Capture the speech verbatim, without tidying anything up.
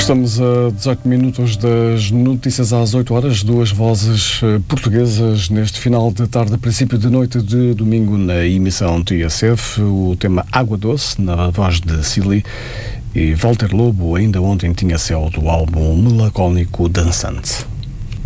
Estamos a dezoito minutos das notícias às oito horas, duas vozes portuguesas neste final de tarde, princípio de noite de domingo na emissão T S F, o tema Água Doce, na voz de Silly, e Walter Lobo ainda ontem tinha céu do álbum Melancólico Dançante.